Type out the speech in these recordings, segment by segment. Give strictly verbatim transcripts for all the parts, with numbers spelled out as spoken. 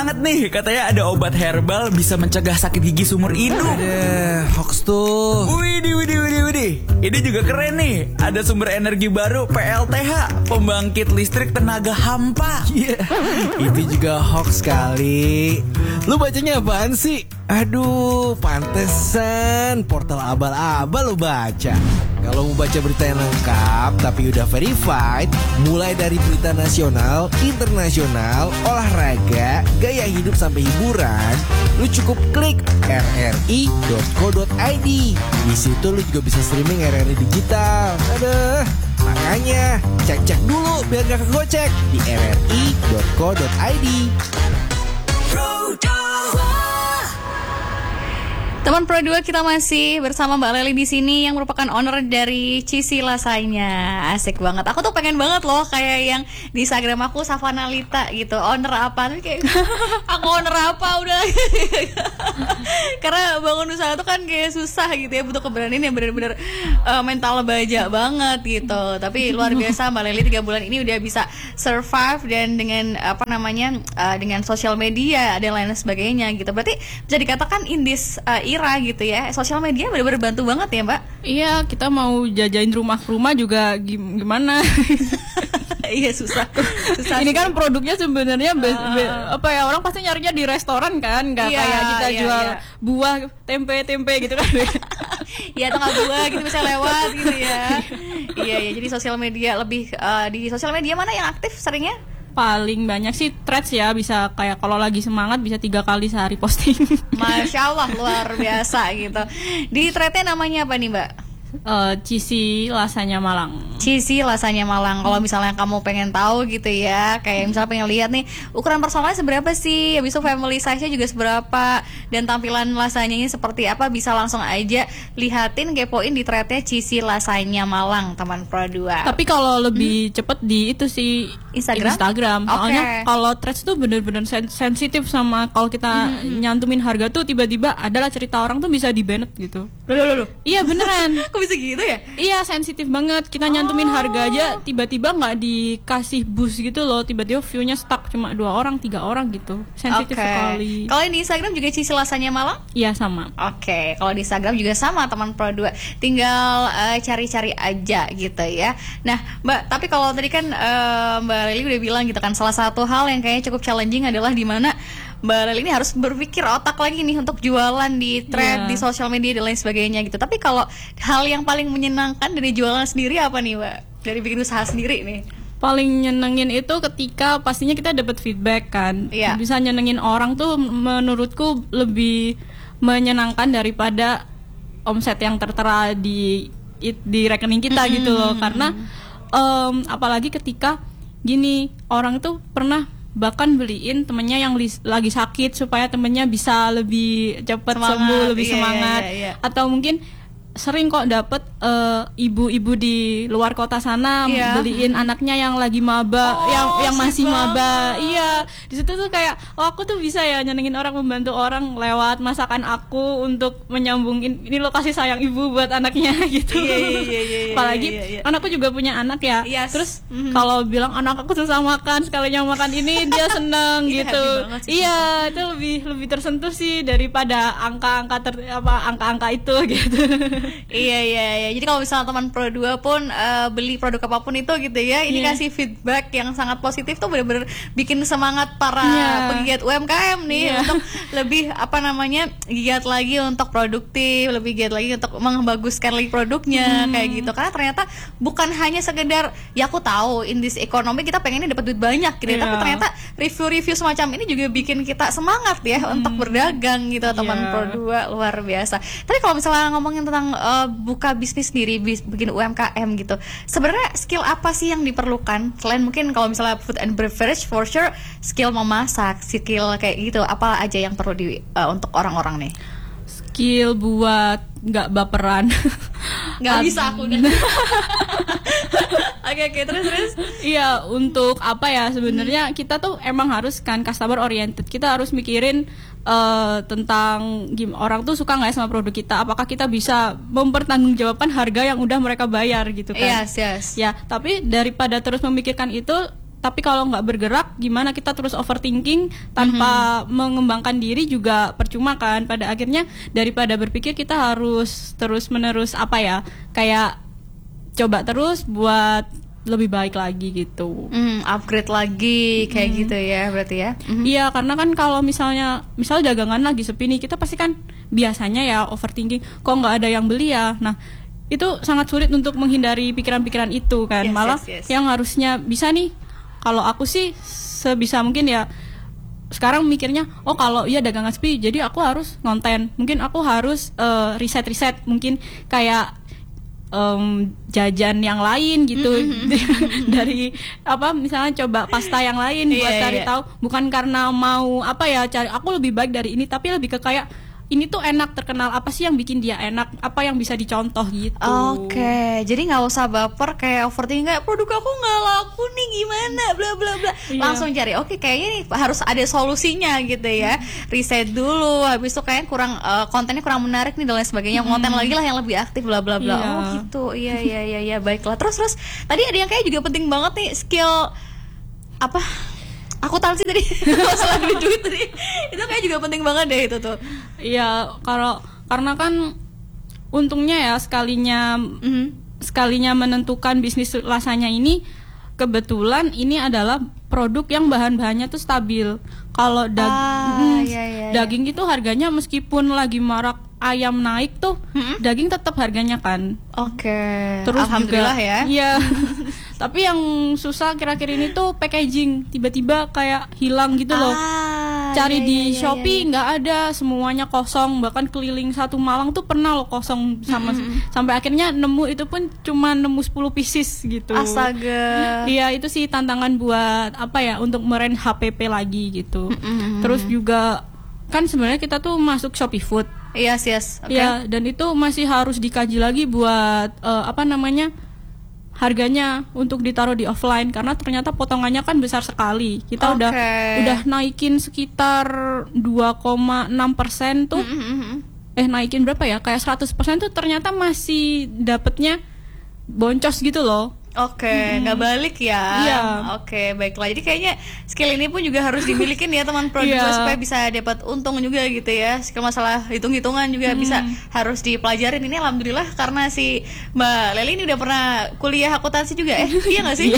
banget nih, katanya ada obat herbal bisa mencegah sakit gigi seumur hidup. Ada hoax tuh. Widih, widih, widih, widih. Ini juga keren nih. Ada sumber energi baru P L T H, pembangkit listrik tenaga hampa. Iya, yeah. Itu juga hoax kali. Lu bacanya apaan sih? Aduh, pantesan portal abal-abal lu baca. Kalau mau baca berita yang lengkap tapi udah verified, mulai dari berita nasional, internasional, olahraga, gaya hidup sampai hiburan, lu cukup klik r r i dot co dot i d. Di situ lu juga bisa streaming R R I digital. Aduh, makanya cek-cek dulu biar gak kegocek di r r i dot co dot i d. Teman Pro dua, kita masih bersama Mbak Leli di sini yang merupakan owner dari Cici Lasanya. Asik banget. Aku tuh pengen banget loh kayak yang di Instagram aku Savana Lita gitu. Owner apa? Tapi kayak aku owner apa udah. Karena bangun usaha tuh kan kayak susah gitu ya, butuh keberanian yang benar-benar uh, mental baja banget gitu. Tapi luar biasa Mbak Leli tiga bulan ini udah bisa survive dan dengan apa namanya uh, dengan sosial media dan lain sebagainya gitu. Berarti bisa dikatakan in this uh, era gitu ya, sosial media benar-benar bantu banget ya Mbak. Iya, kita mau jajain rumah ke rumah juga gim- gimana? Iya susah. susah Ini sih. kan produknya sebenarnya be- Uh. be- apa ya, orang pasti nyarinya di restoran kan, nggak Iya, kayak kita iya, jual iya. buah tempe-tempe gitu kan. Iya, tengah buah gitu bisa lewat gitu ya. Iya ya, jadi sosial media lebih uh, di sosial media mana yang aktif seringnya? Paling banyak sih Threads ya, bisa kayak kalau lagi semangat bisa tiga kali sehari posting. Masya Allah, luar biasa gitu. Di threadnya namanya apa nih Mbak? uh, Cici Lasanya Malang. Cici Lasanya Malang. Kalau misalnya kamu pengen tahu gitu ya, kayak misalnya pengen lihat nih ukuran personalnya seberapa sih, habis itu family size-nya juga seberapa, dan tampilan lasanyanya seperti apa, bisa langsung aja lihatin, kepoin di threadnya Cici Lasanya Malang, teman Pro dua. Tapi kalau lebih hmm. cepet di itu sih Instagram. Instagram. Soalnya Okay. kalau Threads tuh bener-bener sen- sensitif sama kalau kita hmm. nyantumin harga tuh tiba-tiba adalah cerita orang tuh bisa di-banned gitu. Loh, loh, loh. Iya beneran. Kok bisa gitu ya? Iya, sensitif banget. Kita nyantumin Oh. harga aja tiba-tiba nggak dikasih boost gitu loh. Tiba-tiba view-nya stuck cuma dua orang, tiga orang gitu. Sensitif Okay. sekali. Kalau di Instagram juga Cici Lasanya Malang? Iya sama. Oke, okay. Kalau di Instagram juga sama teman Pro dua. Tinggal uh, cari-cari aja gitu ya. Nah, Mbak, tapi kalau tadi kan uh, Mbak Leli udah bilang gitu kan, salah satu hal yang kayaknya cukup challenging adalah di mana Mbak Leli ini harus berpikir otak lagi nih untuk jualan di thread, yeah. di sosial media dan lain sebagainya gitu. Tapi kalau hal yang paling menyenangkan dari jualan sendiri apa nih Mbak? Dari bikin usaha sendiri nih? Paling nyenengin itu ketika pastinya kita dapat feedback kan. Iya. Bisa nyenengin orang tuh menurutku lebih menyenangkan daripada omset yang tertera di di rekening kita mm-hmm. gitu loh. Karena um, apalagi ketika gini, orang tuh pernah bahkan beliin temennya yang li- lagi sakit supaya temennya bisa lebih cepat sembuh, lebih iya, semangat. iya, iya. Atau mungkin sering kok dapet uh, ibu-ibu di luar kota sana yeah. beliin anaknya yang lagi maba, oh, yang yang masih banget. maba. Iya, di situ tuh kayak, oh aku tuh bisa ya nyenengin orang, membantu orang lewat masakan aku untuk menyambungin ini lo kasih sayang ibu buat anaknya gitu. Iya, iya, iya, iya, Apalagi iya, iya. anakku juga punya anak ya. Yes. Terus mm-hmm. kalau bilang anak aku susah makan, sekalinya makan ini dia seneng gitu. Sih, iya, itu lebih lebih tersentuh sih daripada angka-angka ter, apa angka-angka itu gitu. Iya iya iya. Jadi kalau misalnya teman Pro dua pun uh, beli produk apapun itu gitu ya, ini yeah. kasih feedback yang sangat positif tuh benar-benar bikin semangat para yeah. pegiat U M K M nih yeah. untuk lebih apa namanya giat lagi untuk produktif, lebih giat lagi untuk membaguskan lagi produknya hmm. kayak gitu. Karena ternyata bukan hanya sekedar ya aku tahu in this economy kita pengennya dapat duit banyak gitu, yeah. tapi ternyata review-review semacam ini juga bikin kita semangat ya hmm. untuk berdagang gitu teman yeah. Pro dua, luar biasa. Tapi kalau misalnya ngomongin tentang uh, buka bisnis sendiri, bis, bikin U M K M gitu, sebenarnya skill apa sih yang diperlukan selain mungkin kalau misalnya food and beverage, for sure skill memasak, skill kayak gitu, apa aja yang perlu di uh, untuk orang-orang nih? Skill buat nggak baperan. Nggak bisa aku deh. Oke oke terus terus. Iya, untuk apa ya sebenarnya hmm. kita tuh emang harus kan customer oriented. Kita harus mikirin uh, tentang gim orang tuh suka nggak sama produk kita. Apakah kita bisa mempertanggungjawabkan harga yang udah mereka bayar gitu kan? Yes yes. Ya, tapi daripada terus memikirkan itu, tapi kalau nggak bergerak gimana, kita terus overthinking tanpa mm-hmm. mengembangkan diri juga percuma kan. Pada akhirnya daripada berpikir, kita harus terus menerus apa ya, kayak coba terus buat lebih baik lagi gitu. Mm, upgrade lagi kayak mm. gitu ya berarti ya. Mm-hmm. Iya, karena kan kalau misalnya misal dagangan lagi sepi nih, kita pasti kan biasanya ya overthinking, kok nggak ada yang beli ya. Nah, itu sangat sulit untuk menghindari pikiran-pikiran itu kan. Yes, Malah yes, yes. yang harusnya bisa nih, kalau aku sih sebisa mungkin ya sekarang mikirnya, oh kalau iya dagangan sepi, jadi aku harus ngonten. Mungkin aku harus uh, riset-riset, mungkin kayak Um, jajan yang lain gitu mm-hmm. dari apa misalnya coba pasta yang lain buat yeah, cari yeah. tahu, bukan karena mau apa ya cari aku lebih baik dari ini, tapi lebih ke kayak ini tuh enak, terkenal apa sih yang bikin dia enak, apa yang bisa dicontoh gitu. Oke, okay. Jadi nggak usah baper kayak overthinking kayak produk aku nggak laku nih gimana, bla bla bla. Iya. Langsung cari, oke okay, kayaknya nih harus ada solusinya gitu ya. Riset dulu, habis itu kayak kurang uh, kontennya kurang menarik nih dan lain sebagainya. Hmm. Konten lagi lah yang lebih aktif, bla bla bla. Iya. Oh gitu, iya iya iya iya baiklah. Terus terus tadi ada yang kayak juga penting banget nih, skill apa? Akuntansi tadi, masalah duit tadi, itu kayak juga penting banget deh itu tuh. Iya, kalau karena kan untungnya ya sekalinya mm-hmm. sekalinya menentukan bisnis rasanya ini, kebetulan ini adalah produk yang bahan-bahannya tuh stabil. Kalau dag- ah, mm, iya, iya, daging itu harganya meskipun lagi marak ayam naik tuh, mm-hmm. daging tetap harganya kan. Oke. Okay. Terus alhamdulillah juga, ya. Iya. Tapi yang susah kira-kira ini tuh packaging, tiba-tiba kayak hilang gitu loh. Ah, Cari iya, di iya, Shopee iya. nggak ada, semuanya kosong. Bahkan keliling satu Malang tuh pernah loh kosong sama mm-hmm. sampai akhirnya nemu itu pun cuma nemu sepuluh pieces gitu. Astaga. Iya, itu sih tantangan buat apa ya, untuk meren H P P lagi gitu. Mm-hmm. Terus juga kan sebenarnya kita tuh masuk Shopee Food. Yes, yes. Okay. Ya, dan itu masih harus dikaji lagi buat uh, apa namanya, harganya untuk ditaruh di offline, karena ternyata potongannya kan besar sekali. Kita okay. udah udah naikin sekitar dua koma enam persen tuh. Mm-hmm. Eh naikin berapa ya? Kayak seratus persen tuh ternyata masih dapetnya boncos gitu loh. Oke, okay, nggak hmm. balik ya. Iya. Oke, okay, baiklah. Jadi kayaknya skill ini pun juga harus dimiliki ya teman produser yeah. supaya bisa dapat untung juga gitu ya. Skill masalah hitung-hitungan juga hmm. bisa harus dipelajarin. Ini alhamdulillah karena si Mbak Leli ini udah pernah kuliah akuntansi juga eh iya nggak sih?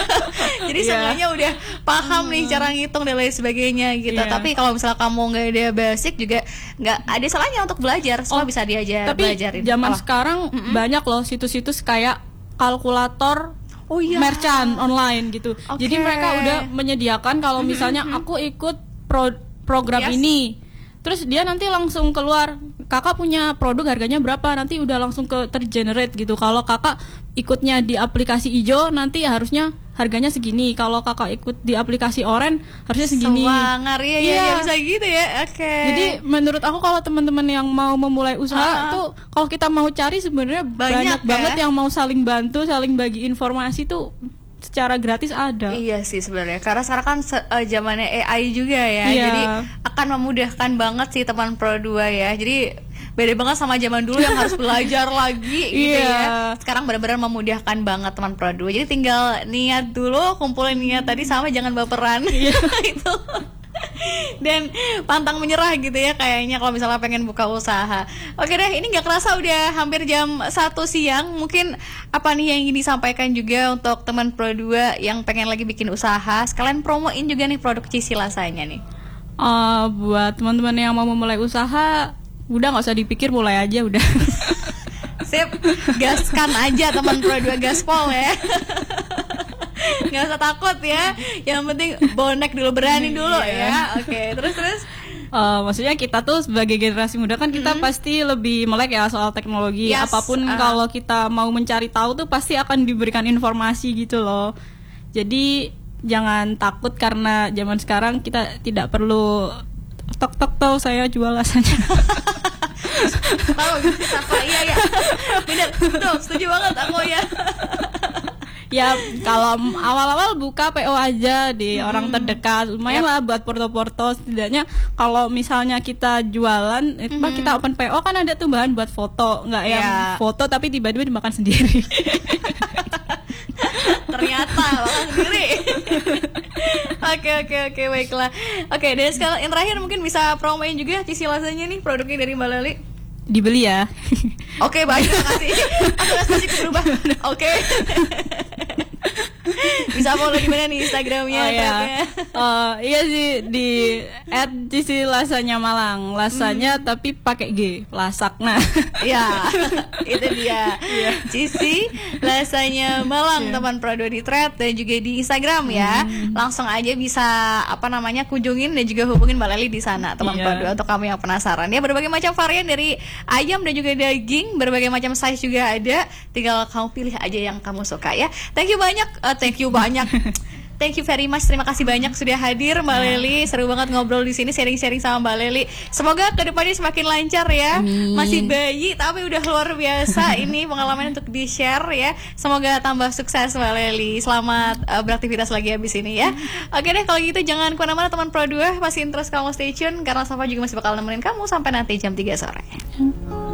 Jadi yeah. sebenarnya udah paham hmm. nih cara ngitung dan lain sebagainya gitu. Yeah. Tapi kalau misalnya kamu nggak ada basic juga nggak ada salahnya untuk belajar. Semua oh, bisa diajar. Tapi belajarin. zaman Apa? sekarang mm-mm. banyak loh situs-situs kayak kalkulator oh, iya. merchant online gitu. Okay. Jadi mereka udah menyediakan kalau misalnya aku ikut pro- program yes. ini, terus dia nanti langsung keluar, kakak punya produk harganya berapa, nanti udah langsung ke tergenerate gitu. Kalau kakak ikutnya di aplikasi hijau nanti harusnya harganya segini, kalau kakak ikut di aplikasi oranye harusnya segini. Semangar ya, ya, ya bisa gitu ya. Oke. Okay. Jadi menurut aku kalau teman-teman yang mau memulai usaha uh, tuh kalau kita mau cari sebenarnya banyak, banyak ya? banget yang mau saling bantu, saling bagi informasi tuh secara gratis ada. Iya sih sebenarnya. Karena sekarang kan se- uh, zamannya A I juga ya. Iya. Jadi akan memudahkan banget sih teman Pro dua ya. Jadi beda banget sama zaman dulu yang harus belajar lagi gitu yeah. ya. Sekarang benar-benar memudahkan banget teman Pro dua. Jadi tinggal niat dulu, kumpulin niat tadi sama jangan baperan. Yeah. Itu. Dan pantang menyerah gitu ya kayaknya kalau misalnya pengen buka usaha. Oke deh, ini gak kerasa udah hampir jam satu siang. Mungkin apa nih yang ingin disampaikan juga untuk teman Pro dua yang pengen lagi bikin usaha, sekalian promoin juga nih produk Cici Lasanya nih. Uh, buat teman-teman yang mau memulai usaha, udah nggak usah dipikir, mulai aja udah. Sip, gaskan aja teman Pro dua, gaspol ya. Nggak usah takut ya, yang penting bonek dulu, berani dulu ya. Oke, okay, terus terus uh, maksudnya kita tuh sebagai generasi muda kan kita mm-hmm. pasti lebih melek ya soal teknologi. Yes, apapun uh. kalau kita mau mencari tahu tuh pasti akan diberikan informasi gitu loh. Jadi jangan takut karena zaman sekarang kita tidak perlu tok tok tok saya jual rasanya. Tahu siapa? Iya ya. Benar, betul, setuju banget aku ya. Ya kalau awal-awal buka P O aja di hmm. orang terdekat, lumayan yep. lah buat porto-porto. Setidaknya kalau misalnya kita jualan, hmm. itu kita open P O kan ada tuh bahan buat foto, nggak yeah. yang foto tapi tiba-tiba dimakan sendiri. ternyata makan sendiri. Oke oke oke baiklah. Oke, dan sekarang yang terakhir mungkin bisa promoin juga Cici Lasanya nih, produknya dari Mbak Leli. Dibeli ya. Oke, baik, terima kasih. Aku masih berubah. Oke. Bisa follow di mana nih Instagramnya? Oh iya, threadnya? uh, iya sih di at Cici Lasanya Malang, lasanya hmm. tapi pakai G, Lasakna. Ya, itu dia. Cici Lasanya Malang, Yeah. teman Prodo di thread dan juga di Instagram ya. Hmm. Langsung aja bisa apa namanya kunjungin dan juga hubungin Mbak Leli di sana, teman Yeah. Prodo, untuk kamu yang penasaran. Ya, berbagai macam varian dari ayam dan juga daging, berbagai macam size juga ada. Tinggal kamu pilih aja yang kamu suka ya. Thank you banyak, uh, thank you banyak. Thank you very much. Terima kasih banyak sudah hadir Mbak Leli. Seru banget ngobrol di sini, sharing-sharing sama Mbak Leli. Semoga kedepannya semakin lancar ya. Amin. Masih bayi tapi udah luar biasa ini pengalaman untuk di-share ya. Semoga tambah sukses Mbak Leli. Selamat uh, beraktivitas lagi habis ini ya. Oke deh, kalau gitu jangan kemana-mana teman Pro dua. Masih terus kamu stay tune karena Safa juga masih bakal nemenin kamu sampai nanti jam tiga sore.